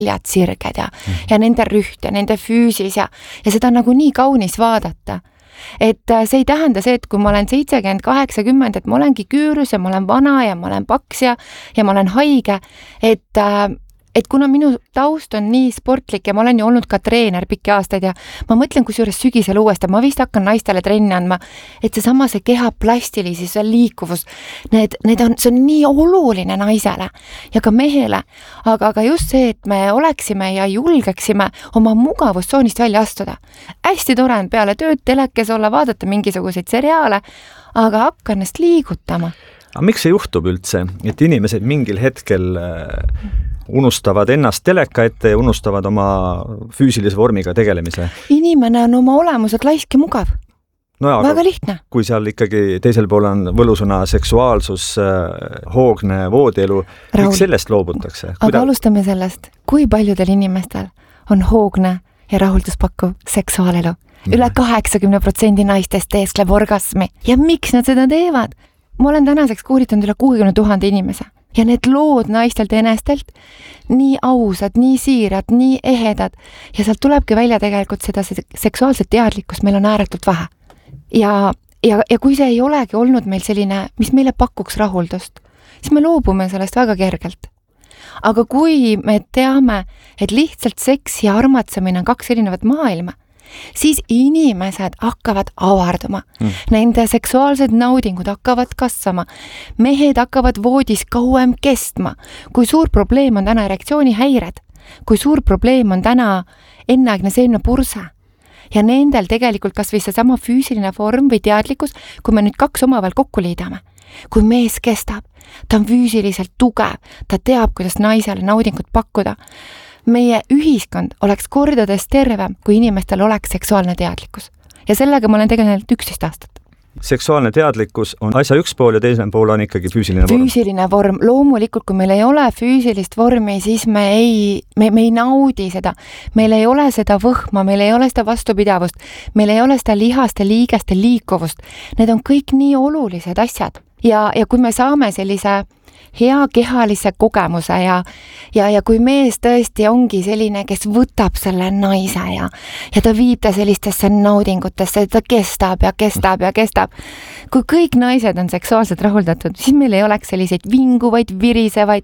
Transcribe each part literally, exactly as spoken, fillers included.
väljad sirged ja, ja nende rüht ja nende füüsis ja, ja seda on nagu nii kaunis vaadata. Et see ei tähenda see, et kui ma olen seitsekümmend, kaheksakümmend, et ma olengi küürus ja ma olen vana ja ma olen paks ja, ja ma olen haige, et et kuna minu taust on nii sportlik ja ma olen ju olnud ka treener pikki aastaid ja ma mõtlen kusjuures sügisel uuesti, ma vist hakkan naistele trenni andma, et see sama see keha plastilisus ja liikuvus, need, need on, see on nii oluline naisele ja ka mehele, aga, aga just see, et me oleksime ja julgeksime oma mugavustsoonist välja astuda. Hästi tore on peale tööd telekes olla, vaadata mingisuguseid seriaale, aga hakka ennast liigutama. Aga miks see juhtub üldse, et inimesed mingil hetkel unustavad ennast teleka ette ja unustavad oma füüsilise vormiga tegelemise? Inimene on oma olemuselt laisk ja mugav. No, väga lihtne. Kui seal ikkagi teisel pool on võlusõna seksuaalsus, hoogne voodielu, miks sellest loobutakse? Aga Kuida... alustame sellest, kui paljudel inimestel on hoogne ja rahulduspakkuv seksuaalelu. Üle kaheksakümmend protsenti naistest teeskleb orgasmi. Ja miks nad seda teevad? Ma olen tänaseks kuulitanud üle kuuekümne tuhande inimese. Ja need lood naistelt enestelt nii ausad, nii siirad, nii ehedad ja sealt tulebki välja tegelikult seda seksuaalset teadlikkust meil on ääretult vähe. Ja, ja, ja kui see ei olegi olnud meil selline, mis meile pakuks rahuldust, siis me loobume sellest väga kergelt. Aga kui me teame, et lihtsalt seks ja armatsemine on kaks erinevat maailma, siis inimesed hakkavad avarduma. Mm. Nende seksuaalsed naudingud hakkavad kasvama. Mehed hakkavad voodis kauem kestma. Kui suur probleem on täna erektsioonihäired, kui suur probleem on täna enneaegne seemnepurse. Ja nendel tegelikult kas või see sama füüsiline vorm või teadlikkus, kui me nüüd kaks omavahel kokku liidame. Kui mees kestab, ta on füüsiliselt tugev, ta teab, kuidas naisele naudingut pakkuda. Meie ühiskond oleks kordades tervem, kui inimestel oleks seksuaalne teadlikkus. Ja sellega ma olen tegelenud üksteist aastat. Seksuaalne teadlikkus on asja üks pool ja teisel pool on ikkagi füüsiline vorm. Füüsiline vorm. Loomulikult, kui meil ei ole füüsilist vormi, siis me ei, me, me ei naudi seda. Meil ei ole seda võhma, meil ei ole seda vastupidavust, meil ei ole seda lihaste, liigeste liikuvust. Need on kõik nii olulised asjad. Ja, ja kui me saame sellise hea kehalise kogemuse ja, ja, ja kui mees tõesti ongi selline, kes võtab selle naise ja, ja ta viib ta sellistesse naudingutesse, ta kestab ja kestab ja kestab. Kui kõik naised on seksuaalselt rahuldatud, siis meil ei oleks selliseid vinguvaid, virisevaid.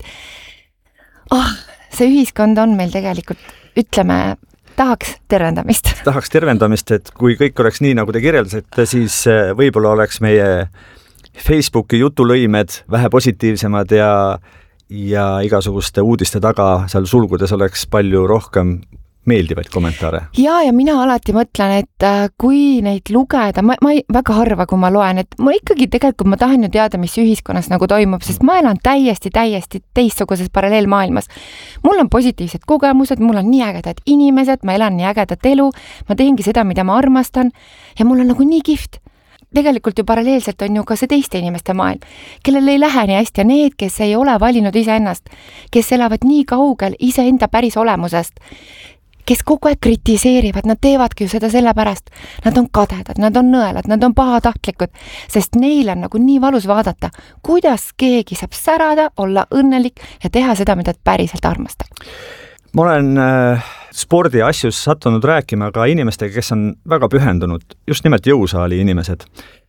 Oh, see ühiskond on meil tegelikult, ütleme, tahaks tervendamist. Tahaks tervendamist, et kui kõik oleks nii, nagu te kirjeldasite, siis võib-olla oleks meie Facebooki jutulõimed vähe positiivsemad ja, ja igasuguste uudiste taga seal sulgudes oleks palju rohkem meeldivaid kommentaare. Ja, ja mina alati mõtlen, et kui neid lugeda, ma, ma ei, väga harva, kui ma loen, et ma ikkagi tegelikult ma tahan ju teada, mis ühiskonnas nagu toimub, sest ma elan täiesti, täiesti teistsuguses paralleelmaailmas. Mul on positiivsed kogemused, mul on nii ägedad inimesed, ma elan nii ägedat elu, ma teengi seda, mida ma armastan ja mul on nagu nii kihvt. Tegelikult ju paralleelselt on ju ka see teiste inimeste maailm, kellel ei lähe nii hästi ja need, kes ei ole valinud iseennast, kes elavad nii kaugel iseenda päris olemusest, kes kogu aeg kritiseerivad, nad teevadki ju seda sellepärast. Nad on kadedad, nad on nõelad, nad on pahatahtlikud, sest neil on nagu nii valus vaadata, kuidas keegi saab särada, olla õnnelik ja teha seda, mida päriselt armastab. Ma olen äh, spordi asjus sattunud rääkima ka inimestega, kes on väga pühendunud, just nimelt jõusaali inimesed.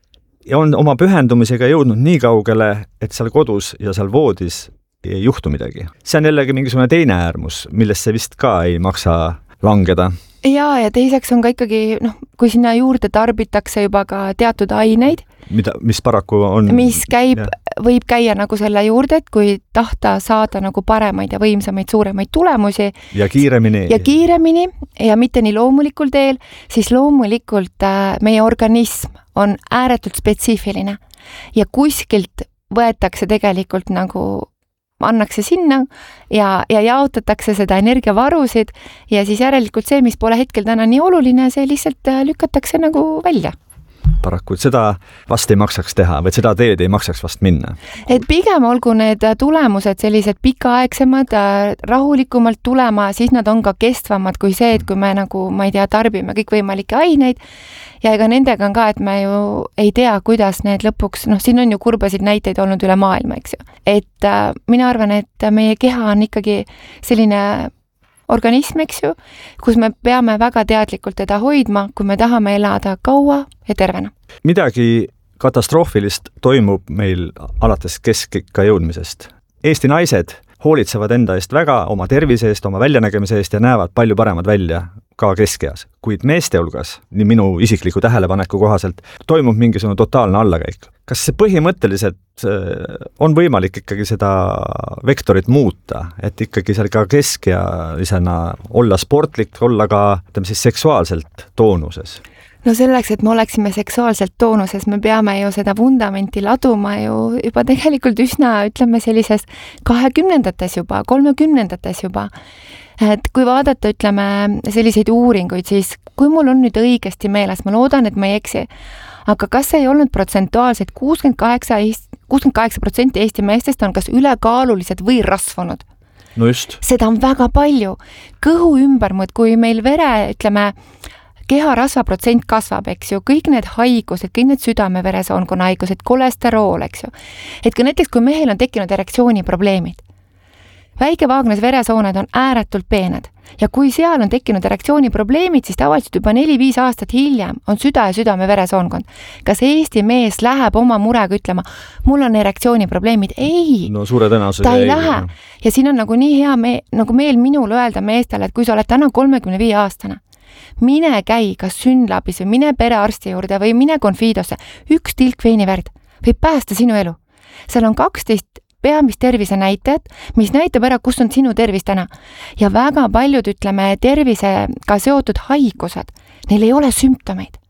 Ja on oma pühendumisega jõudnud nii kaugele, et seal kodus ja seal voodis ei juhtu midagi. See on jällegi mingisugune teine äärmus, millest see vist ka ei maksa langeda. Ja, ja teiseks on ka ikkagi, noh, kui sinna juurde tarbitakse juba ka teatud aineid, Mida, mis paraku on... Mis käib, ja. võib käia nagu selle juurde, et kui tahta saada nagu paremaid ja võimsamaid, suuremaid tulemusi. Ja kiiremini. Ja kiiremini ja mitte nii loomulikul teel, siis loomulikult äh, meie organism on ääretult spetsiifiline. Ja kuskilt võetakse tegelikult nagu, annakse sinna ja, ja jaotatakse seda energiavarusid ja siis järelikult see, mis pole hetkel täna nii oluline, see lihtsalt lükatakse nagu välja. Paraku, et seda vast ei maksaks teha või seda teed ei maksaks vast minna. Et pigem olgu need tulemused sellised pikaaegsemad, rahulikumalt tulema, siis nad on ka kestvamad kui see, et kui me nagu, ma ei tea, tarbime kõik võimalikke aineid ja ega nendega on ka, et me ju ei tea, kuidas need lõpuks, noh, siin on ju kurbasid näiteid olnud üle maailma, eks ju. Et äh, mina arvan, et meie keha on ikkagi selline organism, eks ju, kus me peame väga teadlikult teda hoidma, kui me tahame elada kaua ja tervena. Midagi katastroofilist toimub meil alates keskikka jõudmisest. Eesti naised hoolitsevad enda eest väga, oma tervise eest, oma väljanägemise eest ja näevad palju paremad välja ka keskeas. Kuid meeste hulgas, nii minu isikliku tähelepaneku kohaselt, toimub mingisugune totaalne allakäik. Kas see põhimõtteliselt on võimalik ikkagi seda vektorit muuta, et ikkagi seal ka keskealisena olla sportlik, olla ka ütleme siis seksuaalselt toonuses? No selleks, et me oleksime seksuaalselt toonuses, me peame ju seda vundamenti laduma ju juba tegelikult üsna, ütleme sellises kahekümnendates juba, kolmekümnendates juba. Et kui vaadata, ütleme, selliseid uuringuid, siis kui mul on nüüd õigesti meeles, ma loodan, et ma ei eksi, aga kas ei olnud protsentuaalselt kuuskümmend kaheksa protsenti Eesti meestest on kas ülekaalulised või rasvunud? No just. Seda on väga palju. Kõhu ümbermõõt, kui meil vere, ütleme, keharasva protsent kasvab, eks ju, kõik need haigused, kõik need südame-veresoonkonna haigused, kolesterool, eks ju. Et kui näiteks, kui mehel on tekkinud erektsiooniprobleemid, väikevaagnes veresooned on ääretult peened ja kui seal on tekkinud erektsiooniprobleemid, siis tavaliselt juba neli-viis aastat hiljem on süda ja südame-veresoonkond. Kas Eesti mees läheb oma murega ütlema, mul on erektsiooniprobleemid? Ei, no suure tõenäosusega ta ei, ei lähe. Ja siin on nagu nii hea me, nagu meil minul öelda meestele, et kui sa oled täna kolmekümne viie aastane, mine käi kas Synlabis või mine perearsti juurde või mine Confidosse, üks tilk veiniverd võib päästa sinu elu. Seal on kaksteist peamist tervise näitajad, mis näitab ära, kus on sinu tervis täna. Ja väga paljud, ütleme, tervisega seotud haigused, neil ei ole sümptomeid.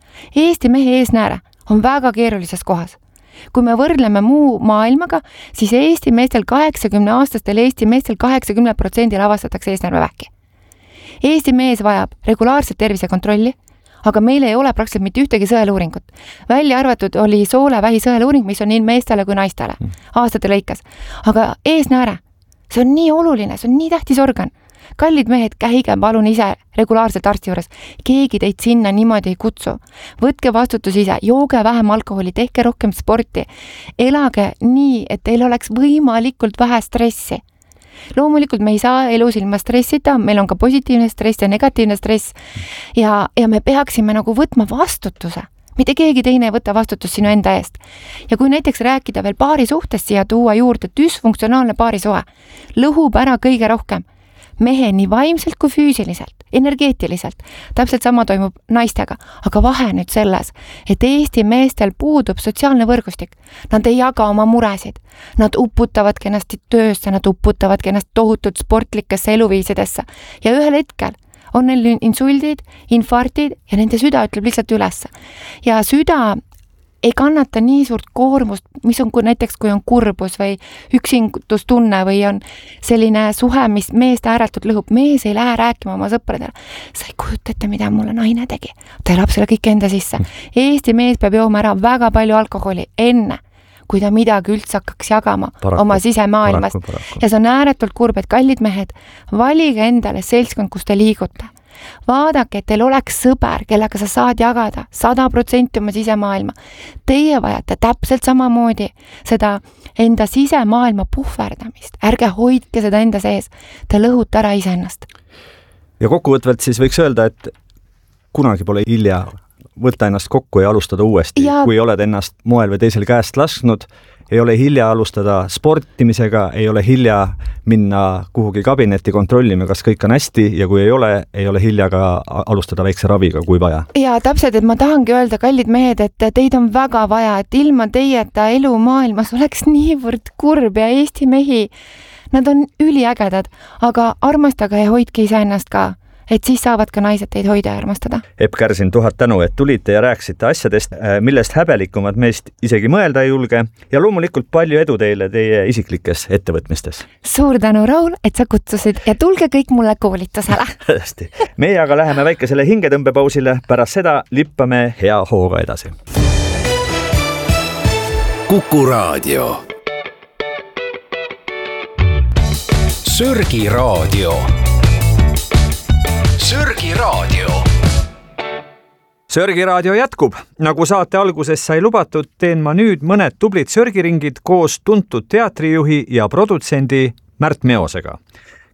Eesti mehe eesnääre on väga keerulises kohas. Kui me võrdleme muu maailmaga, siis Eesti meestel kaheksakümne aastastel Eesti meestel kaheksakümne protsendil avastatakse eesnäärmevähki. Eesti mees vajab regulaarset tervisekontrolli, aga meil ei ole praktiliselt mitte ühtegi sõeluuringut. Välja arvatud oli soolevähi sõeluuring, mis on nii meestele kui naistele aastate lõikas. Aga eesnääre, see on nii oluline, see on nii tähtis organ. Kallid mehed, käige palun ise regulaarselt arsti juures. Keegi teid sinna niimoodi ei kutsu. Võtke vastutus ise, jooge vähem alkoholi, tehke rohkem sporti. Elage nii, et teil oleks võimalikult vähe stressi. Loomulikult me ei saa elus ilma stressita, meil on ka positiivne stress ja negatiivne stress ja, ja me peaksime nagu võtma vastutuse. Mitte keegi teine ei võta vastutust sinu enda eest. Ja kui näiteks rääkida veel paari suhtest siia tuua juurde, düsfunktsionaalne paarisuhe lõhub ära kõige rohkem mehe nii vaimselt kui füüsiliselt, energeetiliselt. Täpselt sama toimub naistega, aga vahe nüüd selles, et Eesti meestel puudub sotsiaalne võrgustik. Nad ei jaga oma muresid. Nad uputavad ennast töösse, nad uputavad ennast tohutult sportlikesse eluviisidesse ja ühel hetkel on neil insuldid, infarktid ja nende süda ütleb lihtsalt üles. Ja süda ei kannata nii suurt koormust, mis on kui näiteks, kui on kurbus või üksingutustunne või on selline suhe, mis meest ääretult lõhub. Mees ei lähe rääkima oma sõpradele. Sa ei kujuta ette, mida mulle naine tegi. Ta elab selle kõik enda sisse. Eesti mees peab jooma ära väga palju alkoholi enne, kui ta midagi üldse hakkaks jagama paraku, oma sisemaailmast. Paraku, paraku. Ja see on ääretult kurb, et kallid mehed, valige endale seltskond, kus te liigute. Vaadake, et teil oleks sõber, kellega sa saad jagada sada protsenti oma sisemaailma. Teie vajate täpselt samamoodi seda enda sisemaailma puhverdamist. Ärge hoidke seda enda sees. Te lõhute ära iseennast. Ja kokkuvõtvalt siis võiks öelda, et kunagi pole hilja võtta ennast kokku ja alustada uuesti. Ja... Kui oled ennast moel või teisel käest lasknud, ei ole hilja alustada sportimisega, ei ole hilja minna kuhugi kabinetti kontrollima, kas kõik on hästi ja kui ei ole, ei ole hilja ka alustada väikse raviga, kui vaja. Ja täpselt, et ma tahangi öelda, kallid mehed, et teid on väga vaja, et ilma teieta elu maailmas oleks niivõrd kurb ja Eesti mehi, nad on üliägedad, aga armastage ja hoidke ise ennast ka. Et siis saavad ka naised teid hoida ja armastada. Epp Kärsin, tuhat tänu, et tulite ja rääkisite asjadest, millest häbelikumad meist isegi mõelda ei julge ja loomulikult palju edu teile teie isiklikes ettevõtmistes. Suur tänu, Raul, et sa kutsusid ja tulge kõik mulle koolitusele. Hästi. Meie aga läheme väikesele hingetõmbepausile, pärast seda lippame hea hooga edasi. Kuku Raadio. Sörgi Raadio. Sörgi Raadio. Sörgi Raadio jätkub. Nagu saate alguses sai lubatud, teen ma nüüd mõned tublid sörgiringid koos tuntud teatrijuhi ja produtsendi Märt Meosega,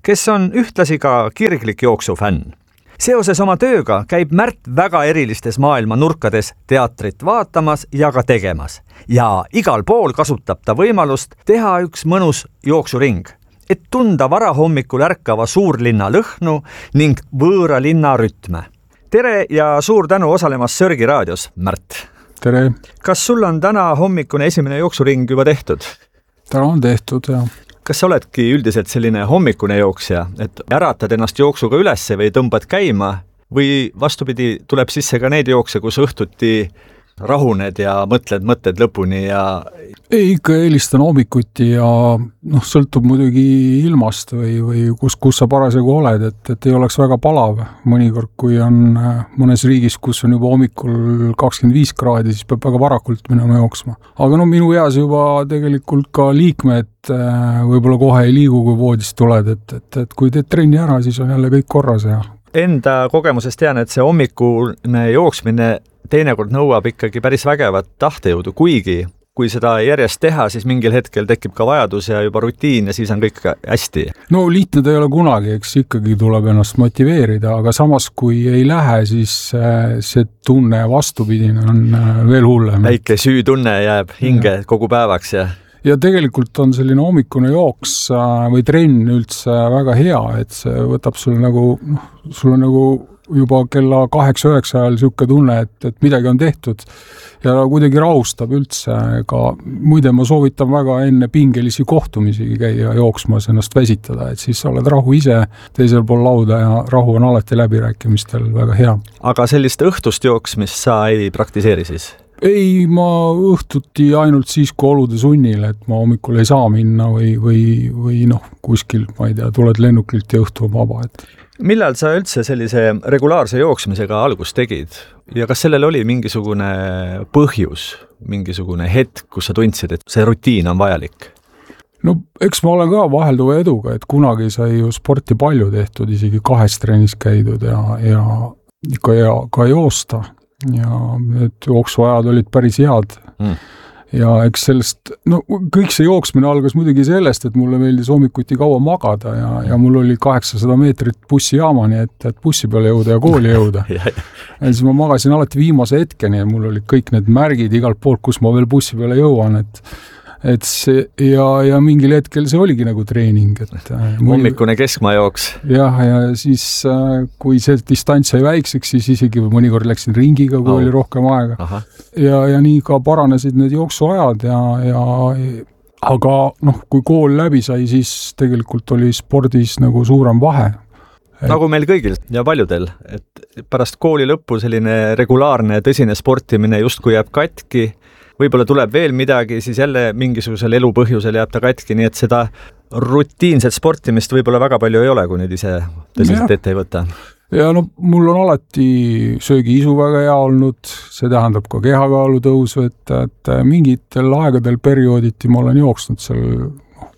kes on ühtlasi ka kirglik jooksufänn. Seoses oma tööga käib Märt väga erilistes maailma nurkades teatrit vaatamas ja ka tegemas. Ja igal pool kasutab ta võimalust teha üks mõnus jooksuring, et tunda varahommikul ärkava suurlinna lõhnu ning võõra linna rütme. Tere ja suur tänu osalemas Sörgi raadios, Märt. Tere. Kas sul on täna hommikune esimene jooksuring juba tehtud? Täna on tehtud, jah. Kas sa oledki üldiselt selline hommikune jooksja, et äratad ennast jooksuga ülesse või tõmbad käima või vastupidi tuleb sisse ka neid jookse, kus õhtuti rahuned ja mõtled mõtted lõpuni ja... Ei, ikka eelistan hommikuti ja noh, sõltub muidugi ilmast või, või kus, kus sa parasjagu oled, et, et ei oleks väga palav. Mõnikord, kui on mõnes riigis, kus on juba hommikul kakskümmend viis kraadi, siis peab väga varakult minema jooksma. Aga no minu eas juba tegelikult ka liikmed võib-olla kohe ei liigu, kui voodist tuled, et, et, et kui teed trenni ära, siis on jälle kõik korras ja... Enda kogemusest tean, et see hommikune jooksmine teinekord nõuab ikkagi päris vägevat tahtejõudu, kuigi kui seda järjest teha, siis mingil hetkel tekib ka vajadus ja juba rutiin ja siis on kõik hästi. No liitne ta ei ole kunagi, eks ikkagi tuleb ennast motiveerida, aga samas kui ei lähe, siis see tunne vastupidine on veel hullem. Väike süütunne jääb hinge ja. Kogu päevaks ja... Ja tegelikult on selline hommikune jooks või trenn üldse väga hea, et see võtab sul nagu, noh, sul on nagu juba kella kaheksa üheksa ajal siuke tunne, et, et midagi on tehtud ja kuidagi rahustab üldse. Ka, muide, ma soovitan väga enne pingelisi kohtumisi käia jooksmas ennast väsitada, et siis oled rahu ise teisel pool lauda ja rahu on alati läbirääkimistel väga hea. Aga sellist õhtust jooksmist sa ei praktiseeri siis? Ei, ma õhtuti ainult siis, kui olude sunnil, et ma hommikul ei saa minna või, või, või noh, kuskil, ma ei tea, tuled lennukilt ja õhtu on vaba. Et... Millal sa üldse sellise regulaarse jooksmisega algust tegid? Ja kas sellel oli mingisugune põhjus, mingisugune hetk, kus sa tundsid, et see rutiin on vajalik? No eks ma olen ka vahelduva eduga, et kunagi sai ju sporti palju tehtud, isegi kahes trennis käidud ja, ja ikka ja, ka joosta. Ja need jooksuajad olid päris head mm. ja eks sellest, no kõik see jooksmine algas muidugi sellest, et mulle meeldis hommikuti kaua magada ja, ja mul oli kaheksasada meetrit bussijaamani, et, et bussi peale jõuda ja kooli jõuda ja siis ma magasin alati viimase hetkeni ja mul olid kõik need märgid igalt poolt, kus ma veel bussi peale jõuan, et et see ja, ja mingil hetkel see oligi nagu treening, et hommikune keskmajooks. Jah, ja siis kui see distants sai väikseks, siis isegi mõnikord läksin ringiga, kui oh. oli rohkem aega. Aha. Ja, ja nii ka paranesid need jooksuajad ja, ja aga noh, kui kool läbi sai, siis tegelikult oli spordis nagu suurem vahe. Et... Nagu meil kõigil ja paljudel, et pärast kooli lõppu selline regulaarne tõsine sportimine justkui jääb katki, võib-olla tuleb veel midagi, siis jälle mingisugusel elupõhjusel jääb ta katki, nii et seda rutiinset sportimist võib-olla väga palju ei ole, kui nüüd ise tõsiselt ette ei võta. Ja no mul on alati söögiisu väga hea olnud, see tähendab ka kehakaalu tõusu, et, et mingitel aegadel periooditi ma olen jooksnud seal,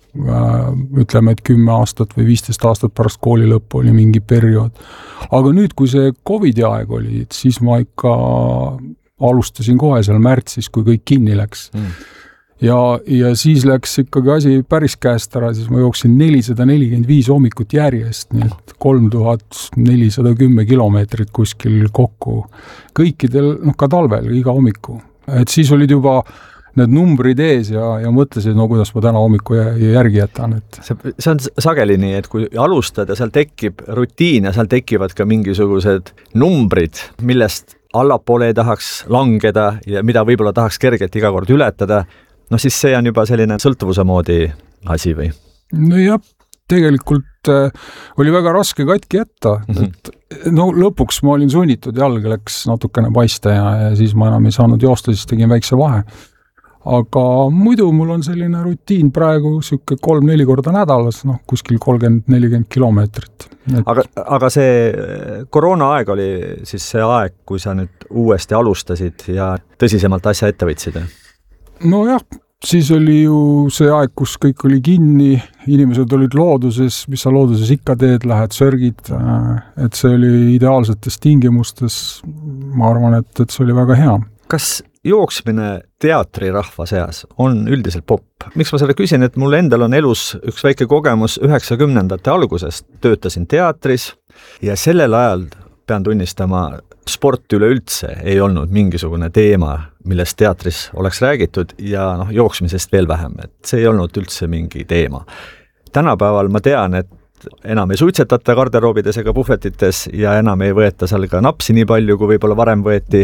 ütleme, et kümme aastat või viisteist aastat pärast kooli lõppu oli mingi periood. Aga nüüd, kui see Covidi aeg oli, siis ma ikka... alustasin kohe seal märtsis, kui kõik kinni läks. Mm. Ja, ja siis läks ikkagi asi päris käest ära, siis ma jooksin nelisada nelikümmend viis hommikut järjest, nii et kolm tuhat nelisada kümme kilomeetrit kuskil kokku. Kõikidel, noh ka talvel, iga hommiku. Et siis olid juba need numbrid ees ja, ja mõtlesid, no kuidas ma täna hommiku järgi jätan. Et... See, see on sageli nii, et kui alustad ja seal tekib rutiin ja seal tekivad ka mingisugused numbrid, millest allapoole ei tahaks langeda ja mida võib-olla tahaks kergelt iga kord ületada, no siis see on juba selline sõltuvuse moodi asi või? No jah, tegelikult äh, oli väga raske katki jätta, mm-hmm. et no lõpuks ma olin sunnitud, jalg läks natukene paista ja, ja siis ma enam ei saanud joosta, siis tegin väikse vahe. Aga muidu mul on selline rutiin praegu siuke kolm-neli korda nädalas, noh kuskil kolmkümmend nelikümmend kilomeetrit. Et... Aga, aga see koroona aeg oli siis see aeg, kui sa nüüd uuesti alustasid ja tõsisemalt asja ette võtsid? No jah, siis oli ju see aeg, kus kõik oli kinni, inimesed olid looduses, mis sa looduses ikka teed, lähed sörgid, et see oli ideaalsetes tingimustes, ma arvan, et, et see oli väga hea. Kas jooksmine teatrirahva seas on üldiselt popp. Miks ma selle küsin, et mul endal on elus üks väike kogemus üheksakümnendate algusest, töötasin teatris ja sellel ajal pean tunnistama, sport üleüldse ei olnud mingisugune teema, millest teatris oleks räägitud ja noh, jooksmisest veel vähem, et see ei olnud üldse mingi teema. Tänapäeval ma tean, et enam ei suitsetata garderoobides ega puhvetites ja enam ei võeta seal ka napsi nii palju, kui võib-olla varem võeti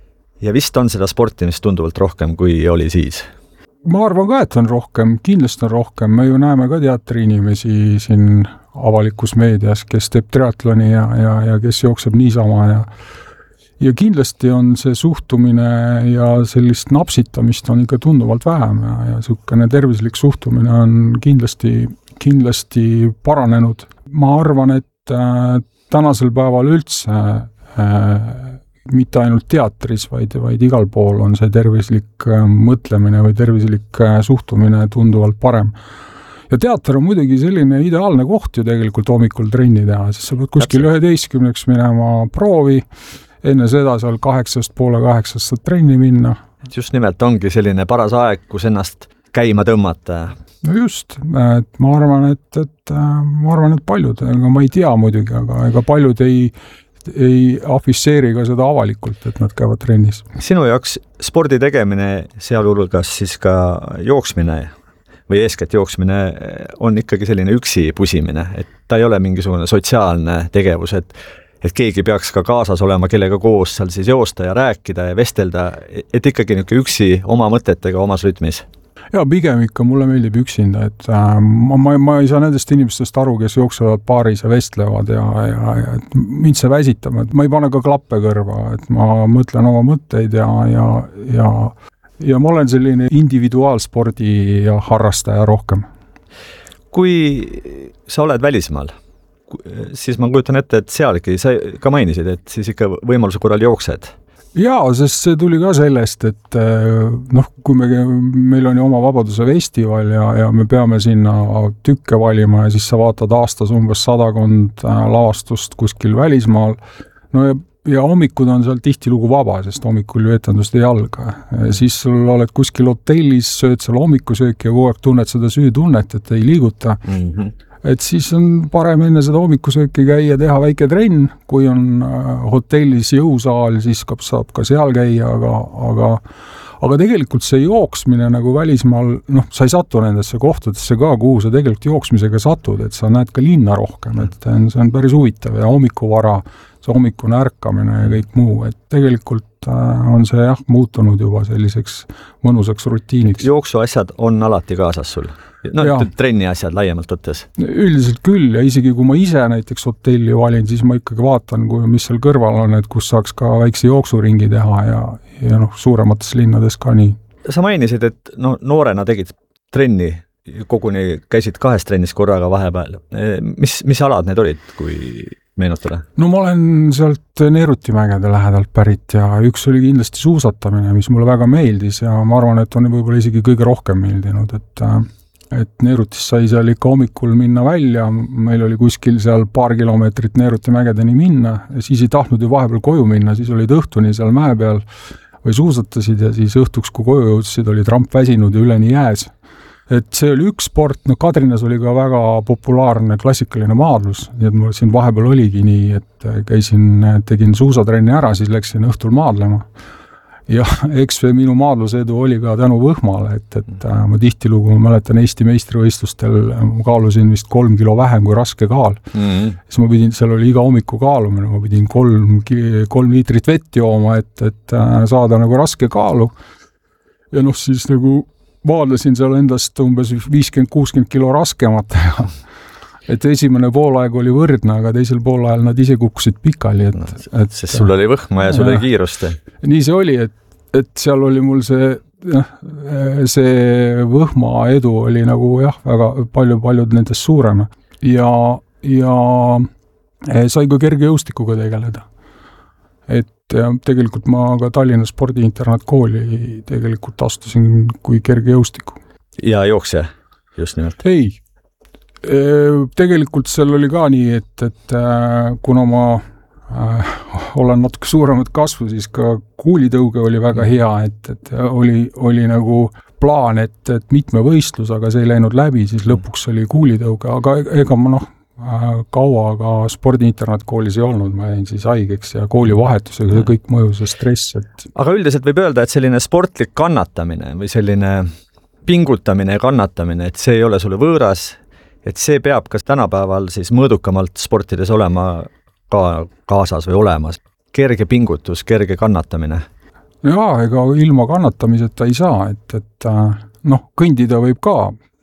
ja vist on seda sportimist tunduvalt rohkem, kui oli siis. Ma arvan ka, et on rohkem, kindlasti on rohkem, me ju näeme ka teatriinimesi siin avalikus meedias, kes teeb triatloni ja, ja, ja kes jookseb niisama ja ja kindlasti on see suhtumine ja sellist napsitamist on ikka tunduvalt vähem ja, ja sihukene tervislik suhtumine on kindlasti, kindlasti paranenud. Ma arvan, et äh, tänasel päeval üldse äh, mitte ainult teatris, vaid, vaid igal pool on see tervislik äh, mõtlemine või tervislik äh, suhtumine tunduvalt parem. Ja teater on muidugi selline ideaalne koht ju tegelikult hommikul trenni teha, siis sa pead kuskil üheteistkümneks minema proovi, enne seda seal kaheksast poole kaheksast saad trenni minna. Just nimelt ongi selline paras aeg, kus ennast käima tõmmata. No just, et ma arvan, et, et ma arvan, et paljud, aga ma ei tea muidugi, aga ega paljud ei, ei afisseeri ka seda avalikult, et nad käivad trennis. Sinu jaoks spordi tegemine, sealhulgas siis ka jooksmine või eeskätt jooksmine on ikkagi selline üksi pusimine, et ta ei ole mingisugune sotsiaalne tegevus, et et keegi peaks ka kaasas olema, kellega koos seal siis joosta ja rääkida ja vestelda, et ikkagi niisugune üksi oma mõtetega omas rütmis. Ja pigem ikka mulle meeldib üksinda, et äh, ma, ma, ma ei saa nendest inimestest aru, kes jooksevad paaris ja vestlevad ja, ja, ja et mind see väsitab, et ma ei pane ka klappe kõrva, et ma mõtlen oma mõtteid ja, ja, ja, ja ma olen selline individuaalspordi ja harrastaja rohkem. Kui sa oled välismaal, siis ma kujutan ette, et sealgi sa ka mainisid, et siis ikka võimaluse korral jooksed. Jaa, sest see tuli ka sellest, et noh, kui me, meil on ju oma Vabaduse festival ja, ja me peame sinna tükke valima ja siis sa vaatad aastas umbes sadakond lavastust kuskil välismaal, no ja, ja hommikud on seal tihtilugu vaba, sest hommikul ju etendust ei alga. Siis sul oled kuskil hotellis, sööd seal hommikusööki ja kogu aeg tunned seda süütunnet, et ei liiguta. Mm-hmm. Et siis on parem enne seda hommikusööki käia, teha väike trenn, kui on hotellis jõusaal, siis saab ka seal käia, aga, aga, aga tegelikult see jooksmine nagu välismaal, noh, sa ei satu nendesse kohtadesse ka, kuhu sa tegelikult jooksmisega satud, et sa näed ka linna rohkem, et see on päris huvitav ja hommikuvara, see hommikune ärkamine ja kõik muu, et tegelikult on see jah, muutunud juba selliseks mõnusaks rutiiniks. Jooksuasjad on alati kaasas sul? No, trenni asjad laiemalt võttes? Üldiselt küll ja isegi kui ma ise näiteks hotelli valin, siis ma ikkagi vaatan, kui, mis seal kõrval on, et kus saaks ka väikse jooksuringi teha ja, ja noh, suuremates linnades ka nii. Sa mainisid, et no, noorena tegid trenni, koguni käisid kahes trennis korraga vahepeal. Mis, mis alad need olid, kui meenutada? No ma olen sealt Neerutimägede lähedalt pärit ja üks oli kindlasti suusatamine, mis mulle väga meeldis ja ma arvan, et on võib-olla isegi kõige rohkem meeldinud, et et Neerutis sai seal ikka hommikul minna välja, meil oli kuskil seal paar kilomeetrit Neeruti mägedeni minna ja siis ei tahtnud ju vahepeal koju minna, siis olid õhtuni seal mäe peal või suusatasid ja siis õhtuks, kui koju jõudsid, oli tramp väsinud ja üleni jääs. Et see oli üks sport, no Kadrinas oli ka väga populaarne klassikaline maadlus, nii et mul siin vahepeal oligi nii, et käisin, tegin suusatrenni ära, siis läksin õhtul maadlema. Ja eks minu maadlusedu oli ka tänu Võhmale, et, et ma tihtilugu, ma mäletan Eesti meistrivõistlustel, ma kaalusin vist kolm kilo vähem kui raske kaal. Mm-hmm. Siis ma pidin, seal oli iga hommiku kaalumine, ma pidin kolm, kolm liitrit vett jooma, et, et saada nagu raske kaalu. Ja noh, siis nagu maadlesin seal endast umbes viiskümmend kuuskümmend kilo raskemat. Et esimene poolaeg oli võrdne, aga teisel poolajal nad ise kukkusid pikali. Et, no, et, sest sul oli võhma ja sul oli kiirust. Nii see oli, et, et seal oli mul see, see võhma edu oli nagu jah, väga palju-paljud nendest suurem. Ja, ja sai ka kerge jõustikuga tegeleda. Et ja tegelikult ma ka Tallinna spordiinternatkooli tegelikult astusin kui kerge jõustiku. Ja jooksja, just nimelt? Ei. Tegelikult seal oli ka nii, et, et kuna ma olen natuke suuremat kasvu, siis ka kuulitõuge oli väga hea, et, et oli, oli nagu plaan, et, et mitme võistlus, aga see ei läinud läbi, siis lõpuks oli kuulitõuge, aga ega ma noh, kaua ka spordiinternatkoolis ei olnud, ma jäin siis haigeks ja koolivahetusega ja kõik mõjus ja stress. Et... aga üldiselt võib öelda, et selline sportlik kannatamine või selline pingutamine ja kannatamine, et see ei ole sulle võõras, et see peab kas tänapäeval siis mõõdukamalt sportides olema ka kaasas või olemas. Kerge pingutus, kerge kannatamine. Jaa, ega ilma kannatamiseta ei saa, et, et noh, kõndida võib ka.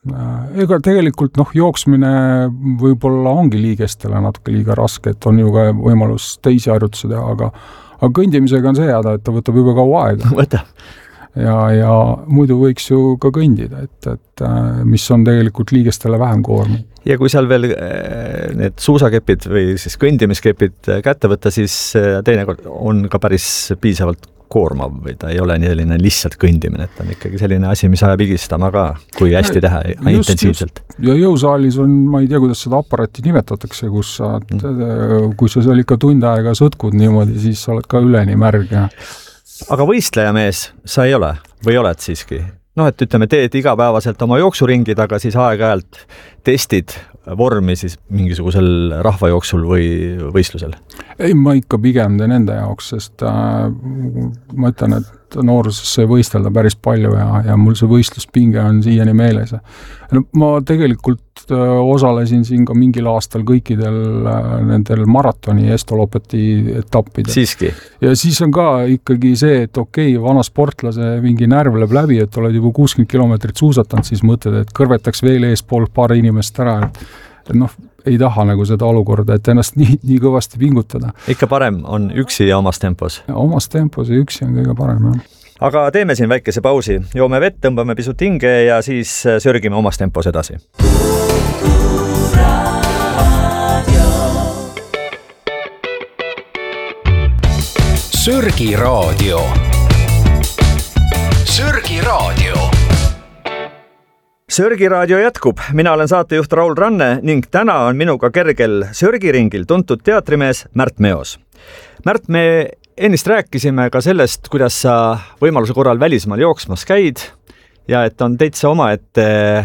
Ega tegelikult noh, jooksmine võib-olla ongi liigestele natuke liiga raske, et on ju ka võimalus teisi harjutusi teha, aga, aga kõndimisega on see jääda, et ta võtab juba kaua aega. Võtab. Ja, ja muidu võiks ju ka kõndida, et, et mis on tegelikult liigestele vähem koorma. Ja kui seal veel need suusakepid või siis kõndimiskepid kätte võtta, siis teinekord on ka päris piisavalt koormav või ta ei ole selline lihtsalt kõndimine, et on ikkagi selline asi, mis ajab higistama ka, kui hästi teha just, intensiivselt. Just. Ja jõusaalis on, ma ei tea, kuidas seda aparaati nimetatakse, kus sa, mm. kui sa seal ikka tund aega sõtkud niimoodi, siis sa oled ka üleni märg. Ja... aga võistleja mees sa ei ole või oled siiski? noh, et ütleme, teed igapäevaselt oma jooksuringid, aga siis aeg-ajalt testid vormi siis mingisugusel rahvajooksul või võistlusel? Ei, ma ikka pigem teen enda jaoks, sest äh, ma ütlen, et nooruses sai võistelda päris palju ja, ja mul see võistluspinge on siiani meeles. No, ma tegelikult äh, osalesin siin ka mingil aastal kõikidel äh, nendel maratoni estolopeti etappidel. Siiski? Ja siis on ka ikkagi see, et okei, okay, vana sportlase mingi närv läheb läbi, et oled juba kuuskümmend kilomeetrit suusatanud, siis mõtled, et kõrvetaks veel eespool paar inimest ära, et, et noh, ei taha nagu seda olukorda, et ennast nii, nii kõvasti pingutada. Ikka parem on üksi ja omas tempos? Ja omas tempos ja üksi on kõige parem, jah. Aga teeme siin väikese pausi. Joome vett, tõmbame pisut hinge ja siis sörgime omas tempos edasi. Sörgi raadio. Sörgi raadio. Sörgi raadio jätkub. Mina olen saatejuht Raul Ranne ning täna on minuga kergel sörgiringil tuntud teatrimees Märt Meos. Märt, me ennist rääkisime ka sellest, kuidas sa võimaluse korral välismaal jooksmas käid ja et on teitsa omaette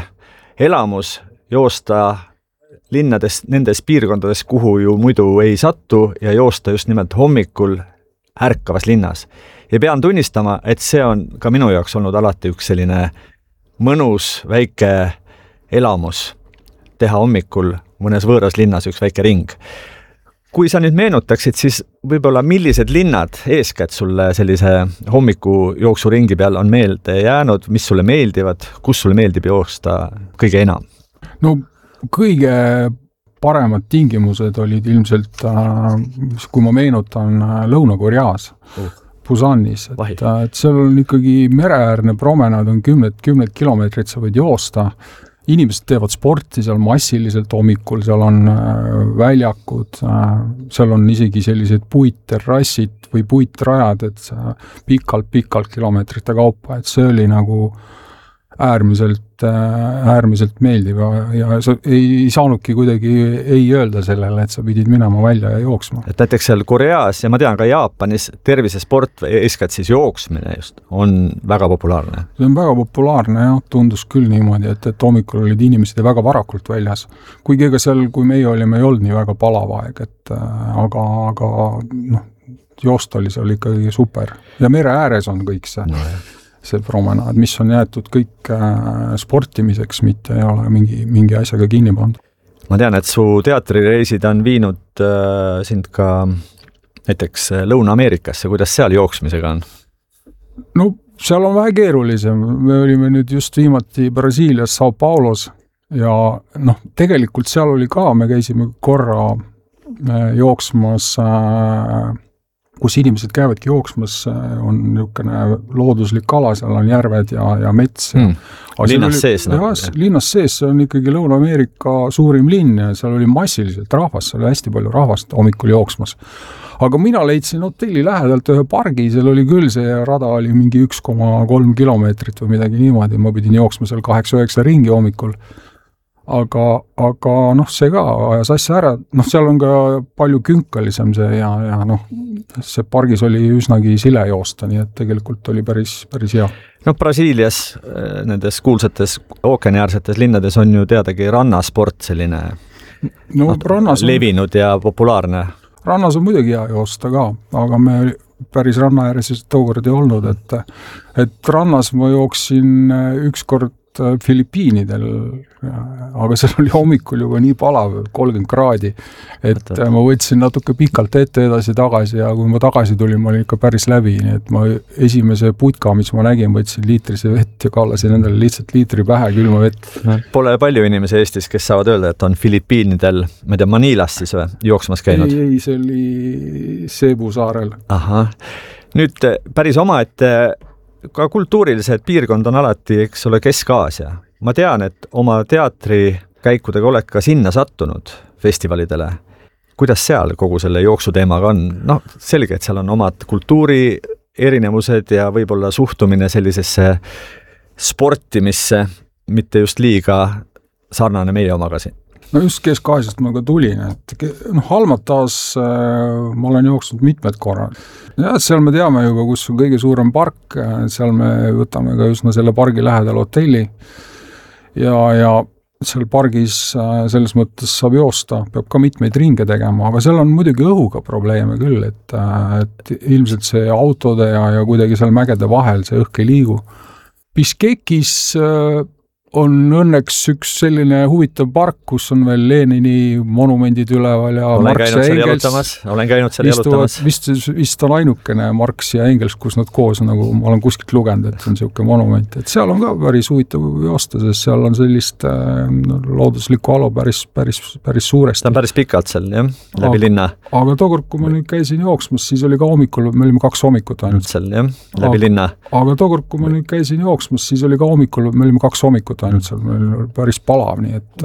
elamus joosta linnades, nendes piirkondades, kuhu ju muidu ei sattu ja joosta just nimelt hommikul ärkavas linnas. Ja pean tunnistama, et see on ka minu jaoks olnud alati üks selline mõnus väike elamus teha hommikul mõnes võõras linnas üks väike ring. Kui sa nüüd meenutaksid, siis võib-olla millised linnad eeskätt sulle sellise hommiku jooksuringi peal on meelde jäänud, mis sulle meeldivad, kus sulle meeldib joosta kõige enam? No kõige paremad tingimused olid ilmselt, kui ma meenutan, Lõuna-Koreas. Uh. Busanis, et, et seal on ikkagi mereäärne promenaad, on kümned, kümned kilomeetrid, sa võid joosta. Inimesed teevad sporti seal massiliselt hommikul, seal on väljakud, seal on isegi sellised puitterrassid või puitrajad, et pikalt-pikalt kilomeetrite kaupa, et see oli nagu äärmiselt, äärmiselt meeldiv ja sa ei saanudki kuidagi ei öelda sellele, et sa pidid minema välja ja jooksma. Et näiteks seal Koreas ja ma tean ka Jaapanis tervisesport, eeskätt siis jooksmine just, on väga populaarne. See on väga populaarne, jah, tundus küll niimoodi, et, et hommikul olid inimesed väga varakult väljas. Kuigi ega seal, kui meie olime, ei olnud nii väga palav aeg, et aga, aga noh, joost oli seal ikkagi super. Ja mere ääres on kõik see. No, see promenaad, mis on jäetud kõik sportimiseks, mitte ei ole mingi, mingi asjaga kinni pandud. Ma tean, et su teatrireisid on viinud äh, sind ka näiteks Lõuna-Ameerikasse, kuidas seal jooksmisega on? No seal on vähe keerulisem. Me olime nüüd just viimati Brasiilias, Sao Paulos ja noh, tegelikult seal oli ka, me käisime korra äh, jooksmas äh, kus inimesed käivadki jooksmas, on niisugune looduslik ala, seal on järved ja, ja mets. Hmm. Linnas oli, sees? Jah, linnas sees, see on ikkagi Lõuna-Ameerika suurim linn ja seal oli massiliselt rahvast, seal oli hästi palju rahvast hommikul jooksmas. Aga mina leidsin hotelli lähedalt ühe pargi, seal oli küll see rada oli mingi üks koma kolm kilomeetrit või midagi niimoodi, ma pidin jooksma seal kaheksa üheksa ringi hommikul. aga, aga noh, see ka ajas asja ära, noh, seal on ka palju künkalisem see ja, ja noh, see pargis oli üsnagi sile joosta, nii et tegelikult oli päris, päris hea. No Brasiilias, nendes kuulsates ookeaniäärsetes linnades on ju teadagi rannasport selline no, no, rannas on, levinud ja populaarne. Rannas on muidugi hea joosta ka, aga me päris ranna ääres tookord ei olnud, et, et rannas ma jooksin ükskord Filipiinidel, aga seal oli hommikul juba nii palav, kolmkümmend kraadi, et ma võtsin natuke pikalt ette edasi tagasi ja kui ma tagasi tulin, ma olin ikka päris läbi, nii et ma esimese putka, mis ma nägin, võtsin liitrise vett ja kallasin endale lihtsalt liitri pähe külma vett. Pole palju inimesi Eestis, kes saavad öelda, et on Filipiinidel, ma ei tea, Manilas siis või, jooksmas käinud? Ei, ei, see oli Cebu saarel. Aha. Nüüd päris oma, et ka kultuurilised piirkond on alati, eks ole, Kesk-Aasia. Ma tean, et oma teatri käikudega oled ka sinna sattunud festivalidele. Kuidas seal kogu selle jooksuteemaga on? No selge, et seal on omad kultuuri erinevused ja võib-olla suhtumine sellisesse sportimisse, mitte just liiga sarnane meie omaga siin. No just Kesk-Aasiast ma ka tulin, et noh, Almatas äh, ma olen jooksnud mitmed korrad. Ja seal me teame juba, kus on kõige suurem park, seal me võtame ka just selle pargi lähedal hotelli ja, ja seal pargis äh, selles mõttes saab joosta, peab ka mitmeid ringe tegema, aga seal on muidugi õhuga probleeme küll, et, äh, et ilmselt see autode ja, ja kuidagi seal mägede vahel see õhk ei liigu. Biškekis äh, on õnneks üks selline huvitav park, kus on veel Lenini monumendid üleval ja olen Marx ja Engels olen käinud seal jalutamas. Vist, vist on ainukene Marx ja Engels, kus nad koos, nagu ma olen kuskilt lugenud, et on selline monument, et seal on ka päris huvitav joosta, sest seal on sellist äh, looduslikku alo päris, päris, päris suuresti. Ta on päris pikalt seal, jah, läbi aga, linna. Aga tookord, kui ma nüüd käisin jooksmas, siis oli ka hommikul, me olime kaks hommikut ainult. Seal, jah, läbi aga, linna. Aga tookord, kui ma nüüd käisin jooksmas, siis oli ka hommikul, me olime kaks hommikut ainult seal, meil oli päris palav, nii et,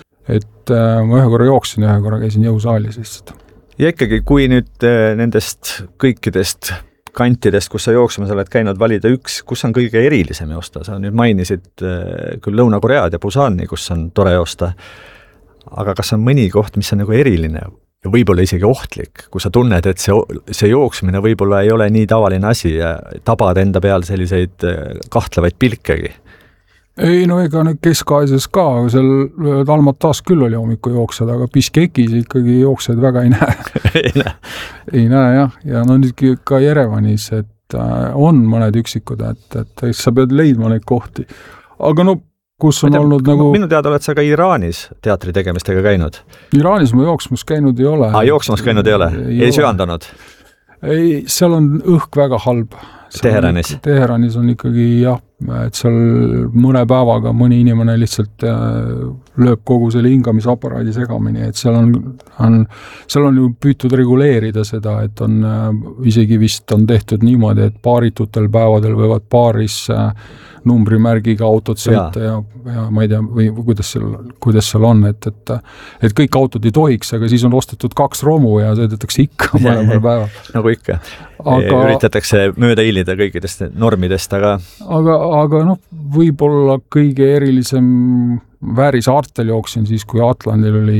et ma ühe korra jooksin, ühe korra käisin jõusaalis lihtsalt. Ja ikkagi, kui nüüd nendest kõikidest kantidest, kus sa jooksmas oled käinud valida üks, kus on kõige erilisem joosta? Sa nüüd mainisid küll Lõuna-Koread ja Busani, kus on tore joosta, aga kas on mõni koht, mis on nagu eriline ja võib-olla isegi ohtlik, kui sa tunned, et see, see jooksmine võib-olla ei ole nii tavaline asi ja tabad enda peal selliseid kahtlevaid pilkegi? Ei, no ega nüüd Kesk-Aasias ka, seal Almatas küll oli hommiku jooksed, aga Biškekis ikkagi jooksed väga ei näe. ei näe. ei näe, jah. Ja no nüüd ka Jerevanis, et on mõned üksikud, et, et sa pead leidma neid kohti. Aga no, kus on tea, olnud nagu... Minu teada oled sa ka Iraanis teatri tegemistega käinud? Iraanis ma jooksmas käinud ei ole. Aa, jooksmas käinud ei ole? Ei, ei söandanud? Ei, seal on õhk väga halb. Teheranis? Teheranis on ikkagi, jah, et seal mõne päevaga mõni inimene lihtsalt lööb kogu selle hingamisaparaadi segamini, et seal on, on, seal on ju püütud reguleerida seda, et on isegi vist on tehtud niimoodi, et paaritutel päevadel võivad paaris numbrimärgiga autod sõita ja, ja, ja ma ei tea, või kuidas seal, kuidas seal on, et, et, et kõik autod ei tohiks, aga siis on ostetud kaks romu ja sõidetakse ikka mõlemal päeval. Nagu ikka. Aga, üritatakse mööda hiilida kõikidest normidest, aga... Aga, aga noh, võib-olla kõige erilisem Väärisaartel jooksin siis, kui Atlandil oli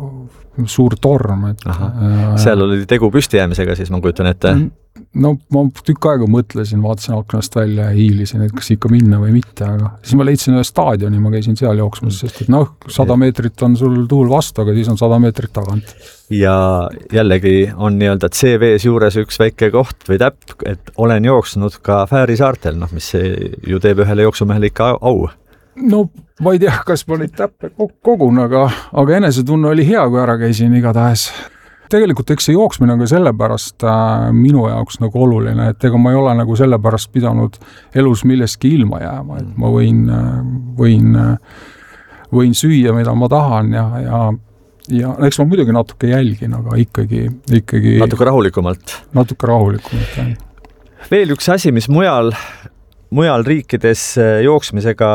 suur torm. Et, Aha, seal oli tegu püstijäämisega, siis ma kujutan ette. No ma tükk aega mõtlesin, vaatasin aknast välja ja hiilisin, et kas ikka minna või mitte, aga siis ma leidsin ühe staadioni, ma käisin seal jooksmas, sest et noh, sada meetrit on sul tuul vastu, aga siis on sada meetrit tagant. Ja jällegi on nii-öelda C V-s juures üks väike koht või täpp, et olen jooksnud ka Väärisaartel, noh, mis ju teeb ühele jooksumehele ikka au. No ma ei tea, kas ma neid täppe kogun, aga, aga enesetunne oli hea, kui ära käisin igatahes. Tegelikult eks see jooksmine on ka sellepärast äh, minu jaoks nagu oluline, et ega ma ei ole nagu sellepärast pidanud elus millestki ilma jääma, et ma võin, võin, võin süüa, mida ma tahan ja, ja, ja eks ma muidugi natuke jälgin, aga ikkagi, ikkagi natuke rahulikumalt. Natuke rahulikumalt, jah. Veel üks asi, mis mujal, mujal riikides jooksmisega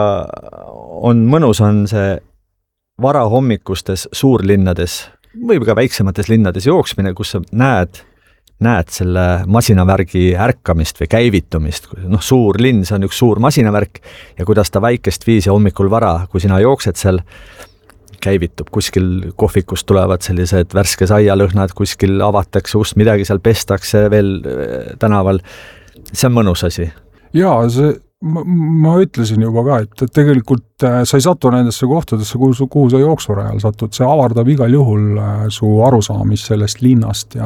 on mõnus, on see varahommikustes suurlinnades või ka väiksemates linnades jooksmine, kus sa näed, näed selle masinavärgi ärkamist või käivitumist. Noh, suur linn, see on üks suur masinavärk ja kuidas ta väikest viisi hommikul vara, kui sina jooksed seal, käivitub, kuskil kohvikust tulevad sellised värske saialõhnad, kuskil avatakse ust, midagi seal pestakse veel tänaval. See on mõnus asi. Jaa, see, ma, ma ütlesin juba ka, et tegelikult sa ei satu nendesse kohtadesse, kuhu, kuhu sa jooksurajal satud, see avardab igal juhul su arusaamist sellest linnast ja